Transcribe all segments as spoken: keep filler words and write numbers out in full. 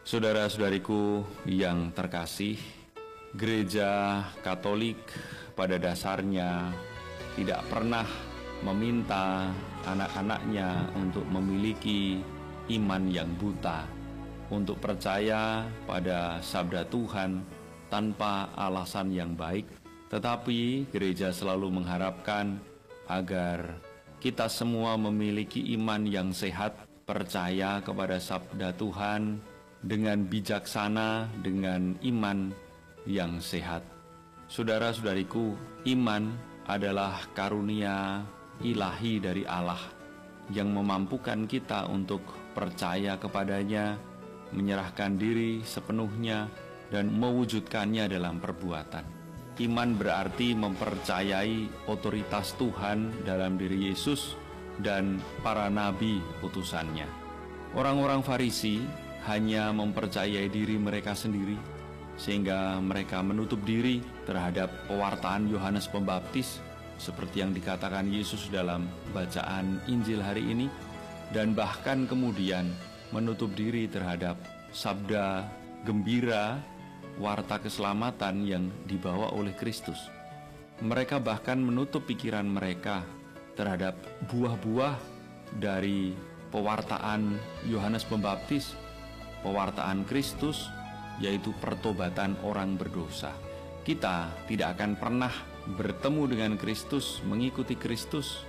Saudara-saudariku yang terkasih, Gereja Katolik pada dasarnya tidak pernah meminta anak-anaknya untuk memiliki iman yang buta, untuk percaya pada sabda Tuhan tanpa alasan yang baik. Tetapi gereja selalu mengharapkan agar kita semua memiliki iman yang sehat, percaya kepada sabda Tuhan dengan bijaksana, dengan iman yang sehat. Saudara-saudariku, iman adalah karunia ilahi dari Allah yang memampukan kita untuk percaya kepadanya, menyerahkan diri sepenuhnya, dan mewujudkannya dalam perbuatan. Iman berarti mempercayai otoritas Tuhan dalam diri Yesus dan para nabi utusannya. Orang-orang Farisi hanya mempercayai diri mereka sendiri, sehingga mereka menutup diri terhadap pewartaan Yohanes Pembaptis, seperti yang dikatakan Yesus dalam bacaan Injil hari ini, dan bahkan kemudian menutup diri terhadap sabda gembira, warta keselamatan yang dibawa oleh Kristus. Mereka bahkan menutup pikiran mereka terhadap buah-buah dari pewartaan Yohanes Pembaptis, pewartaan Kristus, yaitu pertobatan orang berdosa. Kita tidak akan pernah bertemu dengan Kristus, mengikuti Kristus,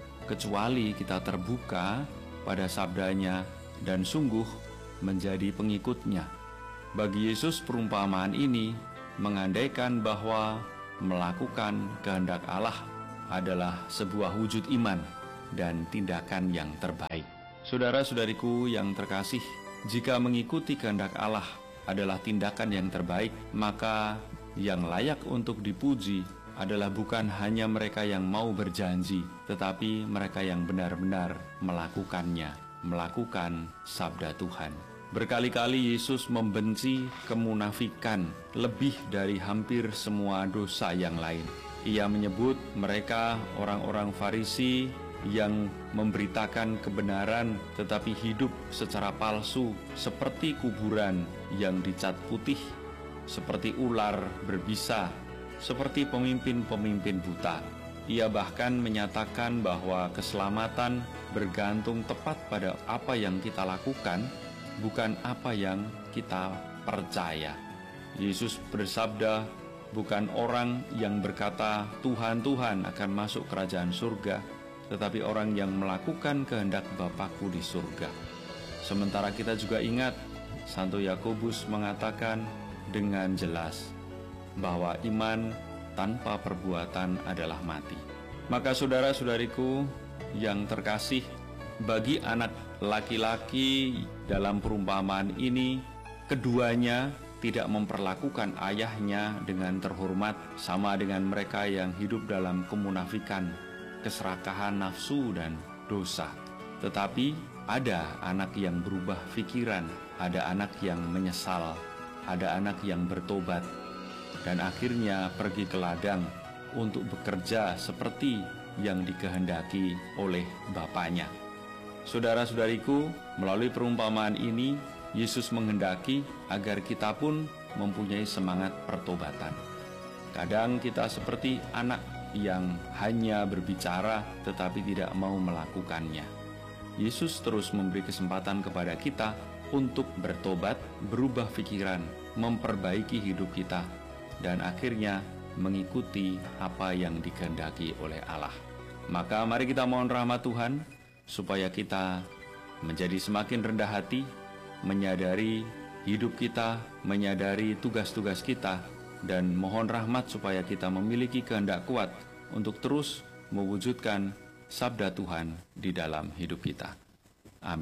kecuali kita terbuka pada sabdanya dan sungguh menjadi pengikutnya. Bagi Yesus, perumpamaan ini mengandaikan bahwa melakukan kehendak Allah adalah sebuah wujud iman dan tindakan yang terbaik. Saudara-saudariku yang terkasih, jika mengikuti kehendak Allah adalah tindakan yang terbaik, maka yang layak untuk dipuji adalah bukan hanya mereka yang mau berjanji, tetapi mereka yang benar-benar melakukannya, melakukan sabda Tuhan. Berkali-kali Yesus membenci kemunafikan lebih dari hampir semua dosa yang lain. Ia menyebut mereka orang-orang Farisi yang memberitakan kebenaran tetapi hidup secara palsu, seperti kuburan yang dicat putih, seperti ular berbisa, seperti pemimpin-pemimpin buta. Ia bahkan menyatakan bahwa keselamatan bergantung tepat pada apa yang kita lakukan, bukan apa yang kita percaya. Yesus bersabda, bukan orang yang berkata Tuhan, Tuhan akan masuk kerajaan surga, tetapi orang yang melakukan kehendak Bapakku di surga. Sementara kita juga ingat, Santo Yakobus mengatakan dengan jelas bahwa iman tanpa perbuatan adalah mati. Maka saudara-saudariku yang terkasih, bagi anak laki-laki dalam perumpamaan ini, keduanya tidak memperlakukan ayahnya dengan terhormat, sama dengan mereka yang hidup dalam kemunafikan, keserakahan nafsu dan dosa. Tetapi ada anak yang berubah pikiran, ada anak yang menyesal, ada anak yang bertobat, dan akhirnya pergi ke ladang untuk bekerja seperti yang dikehendaki oleh Bapaknya. Saudara-saudariku, melalui perumpamaan ini, Yesus menghendaki agar kita pun mempunyai semangat pertobatan. Kadang kita seperti anak yang hanya berbicara tetapi tidak mau melakukannya. Yesus terus memberi kesempatan kepada kita untuk bertobat, berubah pikiran, memperbaiki hidup kita, dan akhirnya mengikuti apa yang dikehendaki oleh Allah. Maka mari kita mohon rahmat Tuhan supaya kita menjadi semakin rendah hati, menyadari hidup kita, menyadari tugas-tugas kita, dan mohon rahmat supaya kita memiliki kehendak kuat untuk terus mewujudkan sabda Tuhan di dalam hidup kita.